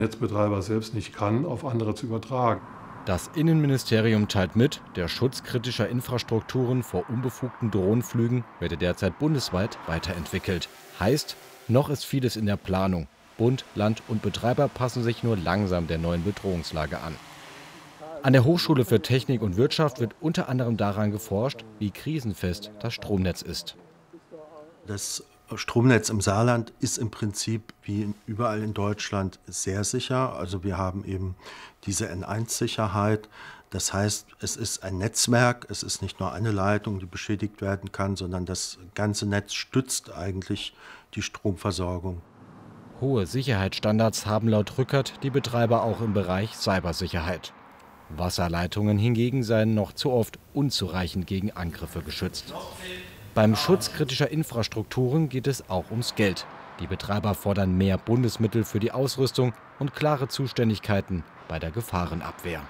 Netzbetreiber selbst nicht kann, auf andere zu übertragen. Das Innenministerium teilt mit, der Schutz kritischer Infrastrukturen vor unbefugten Drohnenflügen werde derzeit bundesweit weiterentwickelt. Heißt, noch ist vieles in der Planung. Bund, Land und Betreiber passen sich nur langsam der neuen Bedrohungslage an. An der Hochschule für Technik und Wirtschaft wird unter anderem daran geforscht, wie krisenfest das Stromnetz ist. Das Stromnetz im Saarland ist im Prinzip wie überall in Deutschland sehr sicher. Also wir haben eben diese N1-Sicherheit. Das heißt, es ist ein Netzwerk, es ist nicht nur eine Leitung, die beschädigt werden kann, sondern das ganze Netz stützt eigentlich die Stromversorgung. Hohe Sicherheitsstandards haben laut Rückert die Betreiber auch im Bereich Cybersicherheit. Wasserleitungen hingegen seien noch zu oft unzureichend gegen Angriffe geschützt. Beim Schutz kritischer Infrastrukturen geht es auch ums Geld. Die Betreiber fordern mehr Bundesmittel für die Ausrüstung und klare Zuständigkeiten bei der Gefahrenabwehr.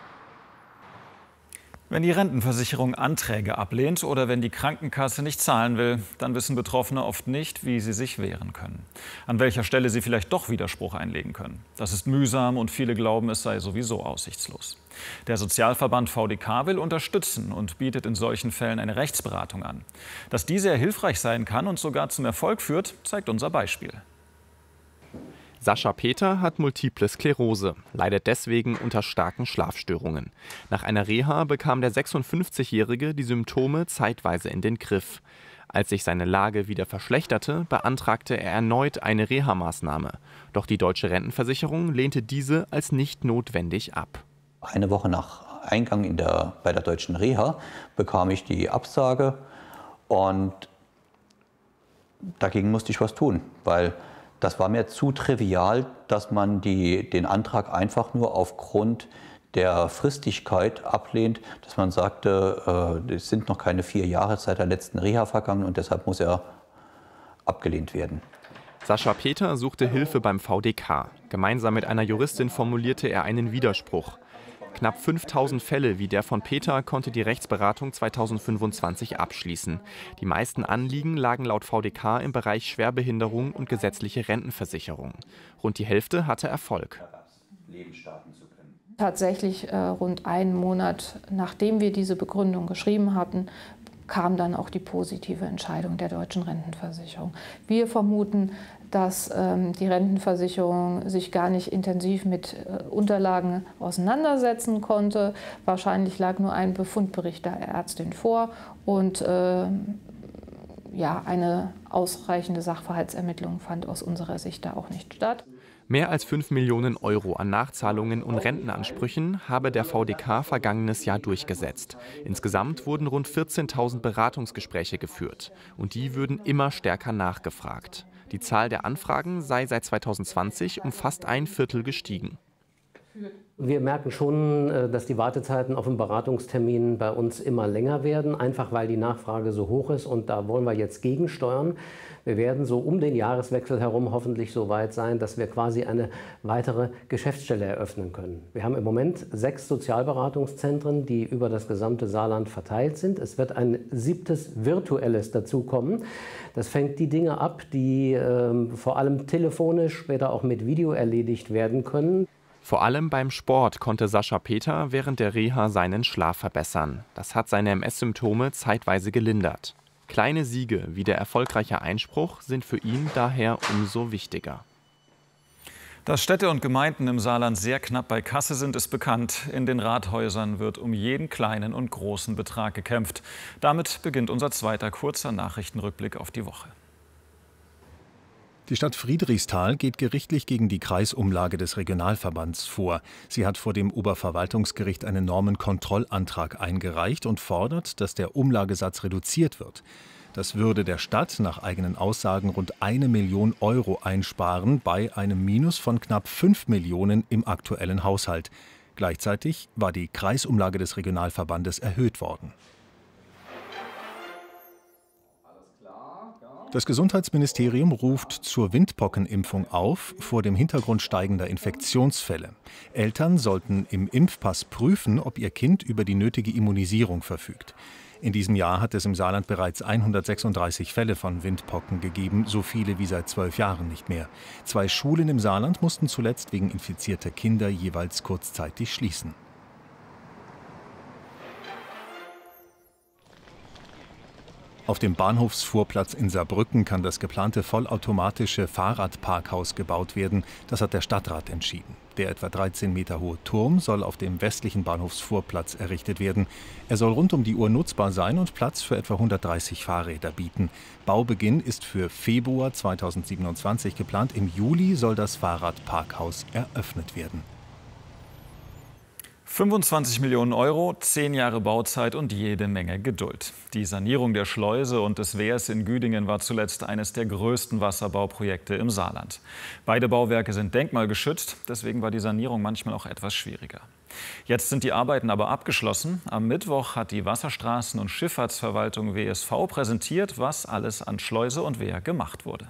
Wenn die Rentenversicherung Anträge ablehnt oder wenn die Krankenkasse nicht zahlen will, dann wissen Betroffene oft nicht, wie sie sich wehren können. An welcher Stelle sie vielleicht doch Widerspruch einlegen können. Das ist mühsam und viele glauben, es sei sowieso aussichtslos. Der Sozialverband VDK will unterstützen und bietet in solchen Fällen eine Rechtsberatung an. Dass die sehr hilfreich sein kann und sogar zum Erfolg führt, zeigt unser Beispiel. Sascha Peter hat Multiple Sklerose, leidet deswegen unter starken Schlafstörungen. Nach einer Reha bekam der 56-Jährige die Symptome zeitweise in den Griff. Als sich seine Lage wieder verschlechterte, beantragte er erneut eine Reha-Maßnahme. Doch die Deutsche Rentenversicherung lehnte diese als nicht notwendig ab. Eine Woche nach Eingang bei der Deutschen Reha bekam ich die Absage und dagegen musste ich was tun, weil das war mir zu trivial, dass man den Antrag einfach nur aufgrund der Fristigkeit ablehnt, dass man sagte, es sind noch keine 4 Jahre seit der letzten Reha vergangen und deshalb muss er abgelehnt werden. Sascha Peter suchte Hilfe beim VDK. Gemeinsam mit einer Juristin formulierte er einen Widerspruch. Knapp 5000 Fälle wie der von Peter konnte die Rechtsberatung 2025 abschließen. Die meisten Anliegen lagen laut VDK im Bereich Schwerbehinderung und gesetzliche Rentenversicherung. Rund die Hälfte hatte Erfolg. Tatsächlich rund einen Monat, nachdem wir diese Begründung geschrieben hatten, kam dann auch die positive Entscheidung der Deutschen Rentenversicherung. Wir vermuten, dass die Rentenversicherung sich gar nicht intensiv mit Unterlagen auseinandersetzen konnte. Wahrscheinlich lag nur ein Befundbericht der Ärztin vor und ja, eine ausreichende Sachverhaltsermittlung fand aus unserer Sicht da auch nicht statt. Mehr als 5 Millionen Euro an Nachzahlungen und Rentenansprüchen habe der VDK vergangenes Jahr durchgesetzt. Insgesamt wurden rund 14.000 Beratungsgespräche geführt. Und die würden immer stärker nachgefragt. Die Zahl der Anfragen sei seit 2020 um fast ein Viertel gestiegen. Wir merken schon, dass die Wartezeiten auf einen Beratungstermin bei uns immer länger werden, einfach weil die Nachfrage so hoch ist und da wollen wir jetzt gegensteuern. Wir werden so um den Jahreswechsel herum hoffentlich so weit sein, dass wir quasi eine weitere Geschäftsstelle eröffnen können. Wir haben im Moment 6 Sozialberatungszentren, die über das gesamte Saarland verteilt sind. Es wird ein 7. virtuelles dazukommen. Das fängt die Dinge ab, die vor allem telefonisch, später auch mit Video erledigt werden können. Vor allem beim Sport konnte Sascha Peter während der Reha seinen Schlaf verbessern. Das hat seine MS-Symptome zeitweise gelindert. Kleine Siege wie der erfolgreiche Einspruch sind für ihn daher umso wichtiger. Dass Städte und Gemeinden im Saarland sehr knapp bei Kasse sind, ist bekannt. In den Rathäusern wird um jeden kleinen und großen Betrag gekämpft. Damit beginnt unser zweiter kurzer Nachrichtenrückblick auf die Woche. Die Stadt Friedrichsthal geht gerichtlich gegen die Kreisumlage des Regionalverbands vor. Sie hat vor dem Oberverwaltungsgericht einen Normenkontrollantrag eingereicht und fordert, dass der Umlagesatz reduziert wird. Das würde der Stadt nach eigenen Aussagen rund 1 Million Euro einsparen, bei einem Minus von knapp 5 Millionen im aktuellen Haushalt. Gleichzeitig war die Kreisumlage des Regionalverbandes erhöht worden. Das Gesundheitsministerium ruft zur Windpockenimpfung auf, vor dem Hintergrund steigender Infektionsfälle. Eltern sollten im Impfpass prüfen, ob ihr Kind über die nötige Immunisierung verfügt. In diesem Jahr hat es im Saarland bereits 136 Fälle von Windpocken gegeben, so viele wie seit 12 Jahren nicht mehr. 2 Schulen im Saarland mussten zuletzt wegen infizierter Kinder jeweils kurzzeitig schließen. Auf dem Bahnhofsvorplatz in Saarbrücken kann das geplante vollautomatische Fahrradparkhaus gebaut werden. Das hat der Stadtrat entschieden. Der etwa 13 Meter hohe Turm soll auf dem westlichen Bahnhofsvorplatz errichtet werden. Er soll rund um die Uhr nutzbar sein und Platz für etwa 130 Fahrräder bieten. Baubeginn ist für Februar 2027 geplant. Im Juli soll das Fahrradparkhaus eröffnet werden. 25 Millionen Euro, 10 Jahre Bauzeit und jede Menge Geduld. Die Sanierung der Schleuse und des Wehrs in Güdingen war zuletzt eines der größten Wasserbauprojekte im Saarland. Beide Bauwerke sind denkmalgeschützt, deswegen war die Sanierung manchmal auch etwas schwieriger. Jetzt sind die Arbeiten aber abgeschlossen. Am Mittwoch hat die Wasserstraßen- und Schifffahrtsverwaltung WSV präsentiert, was alles an Schleuse und Wehr gemacht wurde.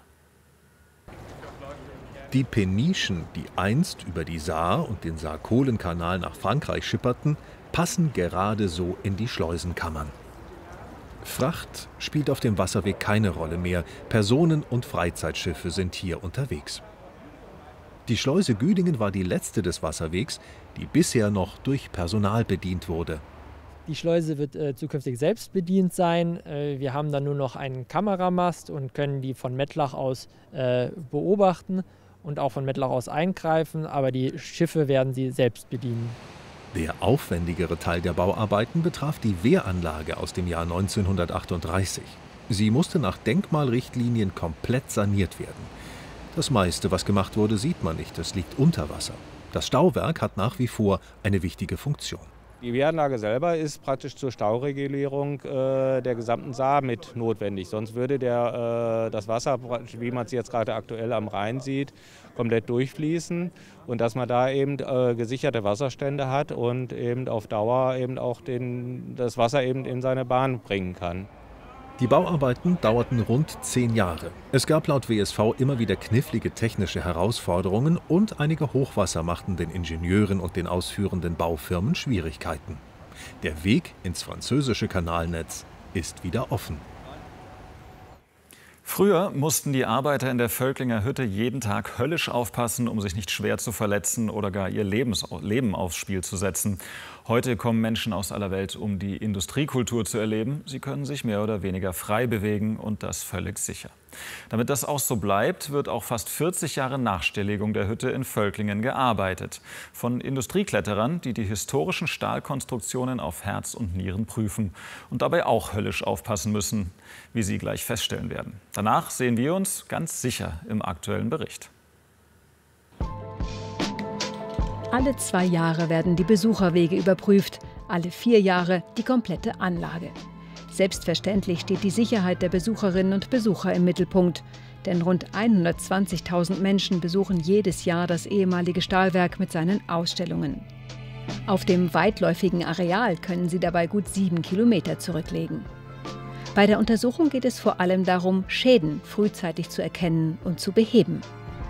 Die Penischen, die einst über die Saar und den Saar-Kohlen-Kanal nach Frankreich schipperten, passen gerade so in die Schleusenkammern. Fracht spielt auf dem Wasserweg keine Rolle mehr. Personen- und Freizeitschiffe sind hier unterwegs. Die Schleuse Güdingen war die letzte des Wasserwegs, die bisher noch durch Personal bedient wurde. Die Schleuse wird zukünftig selbst bedient sein. Wir haben dann nur noch einen Kameramast und können die von Mettlach aus beobachten und auch von Mettlach aus eingreifen, aber die Schiffe werden sie selbst bedienen. Der aufwendigere Teil der Bauarbeiten betraf die Wehranlage aus dem Jahr 1938. Sie musste nach Denkmalrichtlinien komplett saniert werden. Das meiste, was gemacht wurde, sieht man nicht, es liegt unter Wasser. Das Stauwerk hat nach wie vor eine wichtige Funktion. Die Wehranlage selber ist praktisch zur Stauregulierung der gesamten Saar mit notwendig. Sonst würde das Wasser, wie man es jetzt gerade aktuell am Rhein sieht, komplett durchfließen. Und dass man da eben gesicherte Wasserstände hat und eben auf Dauer eben auch das Wasser eben in seine Bahn bringen kann. Die Bauarbeiten dauerten rund 10 Jahre. Es gab laut WSV immer wieder knifflige technische Herausforderungen und einige Hochwasser machten den Ingenieuren und den ausführenden Baufirmen Schwierigkeiten. Der Weg ins französische Kanalnetz ist wieder offen. Früher mussten die Arbeiter in der Völklinger Hütte jeden Tag höllisch aufpassen, um sich nicht schwer zu verletzen oder gar ihr Leben aufs Spiel zu setzen. Heute kommen Menschen aus aller Welt, um die Industriekultur zu erleben. Sie können sich mehr oder weniger frei bewegen und das völlig sicher. Damit das auch so bleibt, wird auch fast 40 Jahre nach Stilllegung der Hütte in Völklingen gearbeitet. Von Industriekletterern, die die historischen Stahlkonstruktionen auf Herz und Nieren prüfen und dabei auch höllisch aufpassen müssen, wie Sie gleich feststellen werden. Danach sehen wir uns ganz sicher im aktuellen Bericht. Alle 2 Jahre werden die Besucherwege überprüft, alle 4 Jahre die komplette Anlage. Selbstverständlich steht die Sicherheit der Besucherinnen und Besucher im Mittelpunkt. Denn rund 120.000 Menschen besuchen jedes Jahr das ehemalige Stahlwerk mit seinen Ausstellungen. Auf dem weitläufigen Areal können sie dabei gut 7 Kilometer zurücklegen. Bei der Untersuchung geht es vor allem darum, Schäden frühzeitig zu erkennen und zu beheben.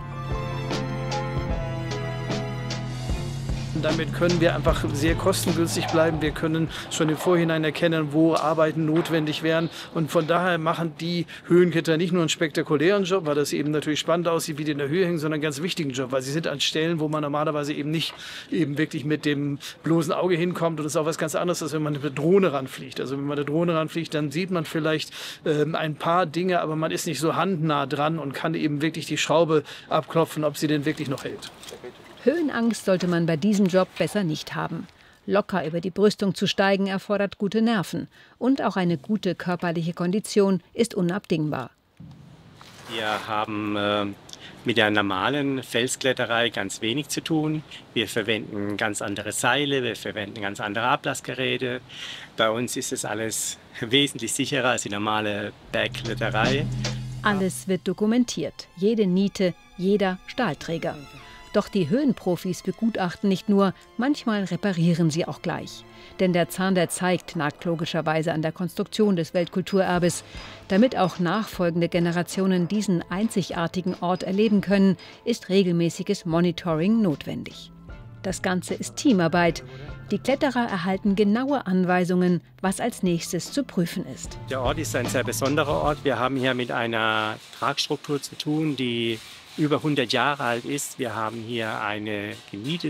Damit können wir einfach sehr kostengünstig bleiben. Wir können schon im Vorhinein erkennen, wo Arbeiten notwendig wären. Und von daher machen die Höhenketter nicht nur einen spektakulären Job, weil das eben natürlich spannend aussieht, wie die in der Höhe hängen, sondern einen ganz wichtigen Job, weil sie sind an Stellen, wo man normalerweise eben nicht wirklich mit dem bloßen Auge hinkommt. Und das ist auch was ganz anderes, als wenn man mit der Drohne ranfliegt. Also wenn man mit der Drohne ranfliegt, dann sieht man vielleicht ein paar Dinge, aber man ist nicht so handnah dran und kann eben wirklich die Schraube abklopfen, ob sie denn wirklich noch hält. Höhenangst sollte man bei diesem Job besser nicht haben. Locker über die Brüstung zu steigen erfordert gute Nerven. Und auch eine gute körperliche Kondition ist unabdingbar. Wir haben mit der normalen Felskletterei ganz wenig zu tun. Wir verwenden ganz andere Seile, wir verwenden ganz andere Ablassgeräte. Bei uns ist es alles wesentlich sicherer als die normale Bergkletterei. Alles wird dokumentiert. Jede Niete, jeder Stahlträger. Doch die Höhenprofis begutachten nicht nur, manchmal reparieren sie auch gleich. Denn der Zahn der Zeit nagt logischerweise an der Konstruktion des Weltkulturerbes. Damit auch nachfolgende Generationen diesen einzigartigen Ort erleben können, ist regelmäßiges Monitoring notwendig. Das Ganze ist Teamarbeit. Die Kletterer erhalten genaue Anweisungen, was als nächstes zu prüfen ist. Der Ort ist ein sehr besonderer Ort. Wir haben hier mit einer Tragstruktur zu tun, die über 100 Jahre alt ist. Wir haben hier eine